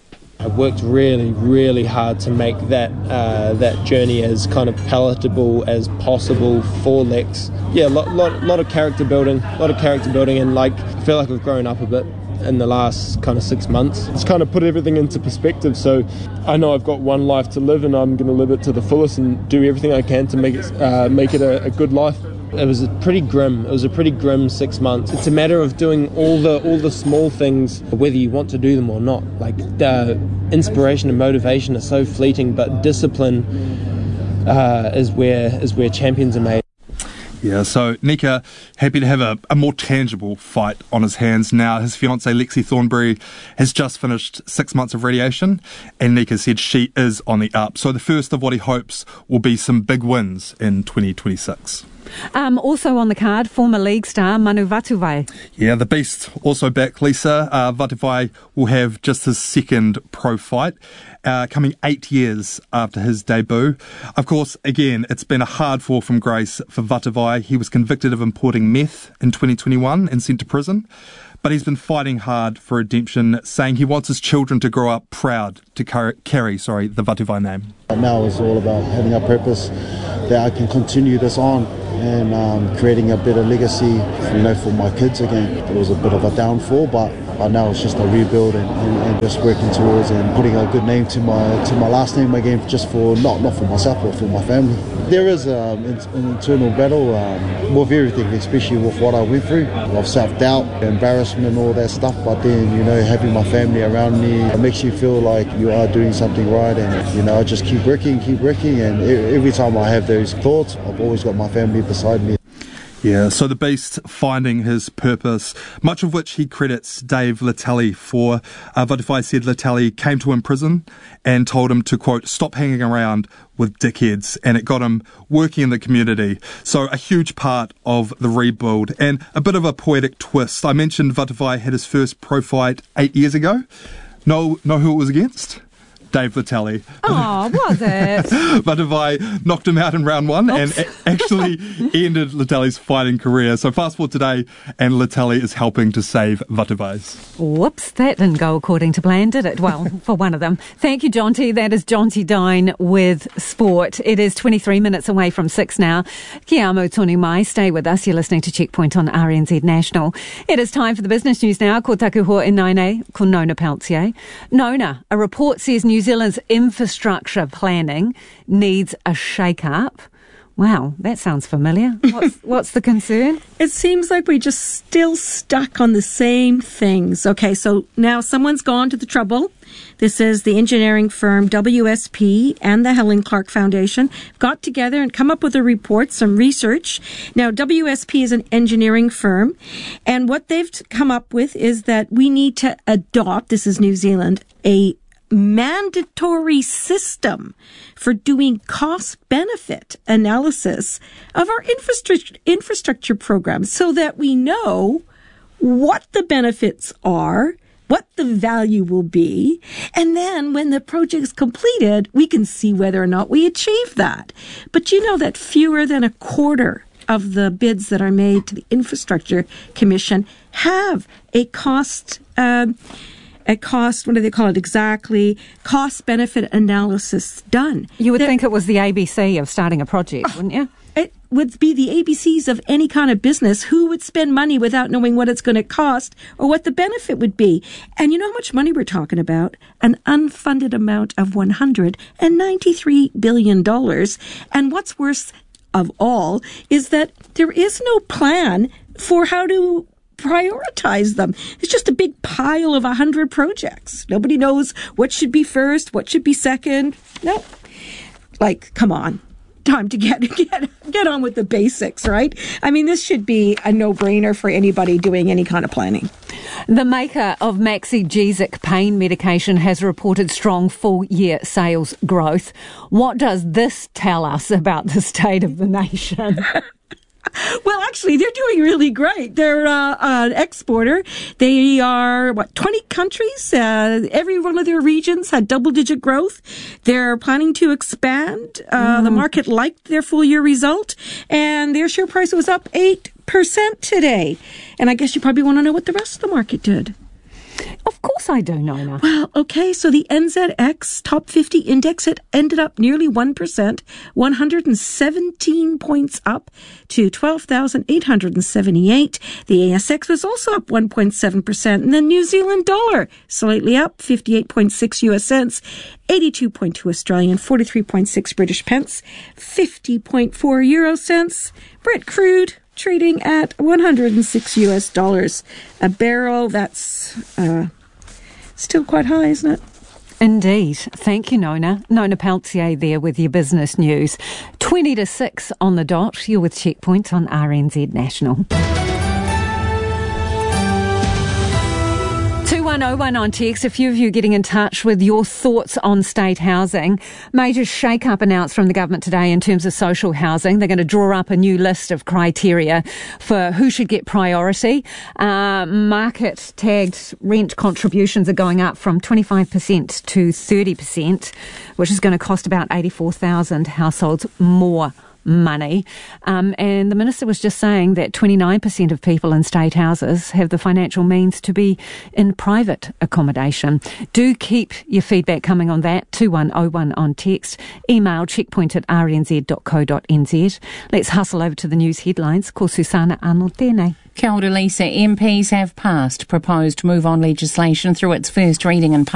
I've worked really, really hard to make that journey as kind of palatable as possible for Lex. Yeah, lot of character building, and like I feel like I've grown up a bit in the last kind of 6 months. It's kind of put everything into perspective, so I know I've got one life to live and I'm going to live it to the fullest and do everything I can to make it a good life. It was pretty grim. It was a pretty grim 6 months. It's a matter of doing all the small things, whether you want to do them or not. Like inspiration and motivation are so fleeting, but discipline is where champions are made. Yeah, so Nika happy to have a more tangible fight on his hands now. His fiancée Lexi Thornberry has just finished 6 months of radiation, and Nika said she is on the up. So the first of what he hopes will be some big wins in 2026. Also on the card, former league star Manu Vatuvei. Yeah, the Beast also back, Lisa. Vatuvei will have just his second pro fight, coming 8 years after his debut. Of course, again, it's been a hard fall from grace for Vatuvei. He was convicted of importing meth in 2021 and sent to prison. But he's been fighting hard for redemption, saying he wants his children to grow up proud to carry the Vatuvei name. Now it's all about having a purpose that I can continue this on and creating a better legacy, for my kids again. It was a bit of a downfall, but now it's just a rebuild and just working towards and putting a good name to my last name again, just for not for myself but for my family. There is an internal battle with everything, especially with what I went through, of self-doubt, embarrassment, all that stuff. But then, having my family around me, it makes you feel like you are doing something right, and I just keep working, and every time I have those thoughts, I've always got my family beside me. Yeah, so the Beast finding his purpose, much of which he credits Dave Latelli for. Vatuvei said Latelli came to him in prison and told him to, quote, stop hanging around with dickheads, and it got him working in the community. So a huge part of the rebuild, and a bit of a poetic twist. I mentioned Vatuvei had his first pro fight 8 years ago. Know who it was against? Dave Latelli. Oh, was it? Vatuvei knocked him out in round one. Oops. And actually ended Latelli's fighting career. So fast forward today, and Latelli is helping to save Vatuvei's. Whoops, that didn't go according to plan, did it? Well, for one of them. Thank you, Jonty. That is Jonty Dine with sport. It is 23 minutes away from 6 now. Kia amo tonu mai. Stay with us. You're listening to Checkpoint on RNZ National. It is time for the business news now. Ko taku hoa inaine, ko Nona Peltier. Nona, a report says New Zealand's infrastructure planning needs a shake-up. Wow, that sounds familiar. What's the concern? It seems like we're just still stuck on the same things. Okay, so now someone's gone to the trouble. This is the engineering firm WSP and the Helen Clark Foundation got together and come up with a report, some research. Now, WSP is an engineering firm, and what they've come up with is that we need to adopt, this is New Zealand, a mandatory system for doing cost-benefit analysis of our infrastructure programs so that we know what the benefits are, what the value will be, and then when the project is completed, we can see whether or not we achieve that. But you know that fewer than a quarter of the bids that are made to the Infrastructure Commission have a cost, what do they call it exactly? Cost-benefit analysis done. You would think it was the ABC of starting a project, wouldn't you? It would be the ABCs of any kind of business. Who would spend money without knowing what it's going to cost or what the benefit would be? And you know how much money we're talking about? An unfunded amount of $193 billion. And what's worse of all is that there is no plan for how to prioritize them. It's just a big pile of 100 projects. Nobody knows what should be first, what should be second. No. Come on. Time to get on with the basics, right? I mean, this should be a no-brainer for anybody doing any kind of planning. The maker of Maxigesic pain medication has reported strong full-year sales growth. What does this tell us about the state of the nation? Well, actually, they're doing really great. They're an exporter. They are, 20 countries? Every one of their regions had double-digit growth. They're planning to expand. The market liked their full-year result, and their share price was up 8% today. And I guess you probably want to know what the rest of the market did. Of course I do, Nona. Well, okay, so the NZX Top 50 Index, it ended up nearly 1%, 117 points up to 12,878. The ASX was also up 1.7%, and the New Zealand dollar slightly up, 58.6 US cents, 82.2 Australian, 43.6 British pence, 50.4 euro cents. Brent crude trading at 106 US dollars a barrel. That's still quite high, isn't it? Indeed. Thank you, Nona. Nona Peltier there with your business news. 20 to 6 on the dot. You're with Checkpoint on RNZ National. 2101 on text. A few of you getting in touch with your thoughts on state housing. Major shake-up announced from the government today in terms of social housing. They're going to draw up a new list of criteria for who should get priority. Market-tagged rent contributions are going up from 25% to 30%, which is going to cost about 84,000 households more money. And the Minister was just saying that 29% of people in state houses have the financial means to be in private accommodation. Do keep your feedback coming on that. 2101 on text. Email checkpoint@rnz.co.nz. Let's hustle over to the news headlines. Ko Susana Arnold tēnei. Kia ora, Lisa. MPs have passed proposed move-on legislation through its first reading in